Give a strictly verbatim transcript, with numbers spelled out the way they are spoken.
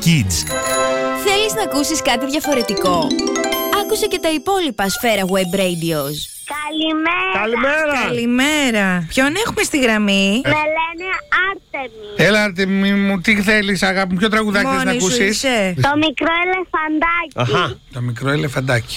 Kids. Θέλεις να ακούσεις κάτι διαφορετικό? Άκουσε και τα υπόλοιπα Σφαίρα Web Radios. Καλημέρα. Καλημέρα. Καλημέρα. Ποιον έχουμε στη γραμμή? Με λένε Άρτεμι. Έλα, Άρτεμι μου, τι θέλεις, αγάπη μου, ποιο τραγουδάκι θες να Μόνη σου ακούσεις? είσαι? Το μικρό ελεφαντάκι. Αχα. Το μικρό ελεφαντάκι.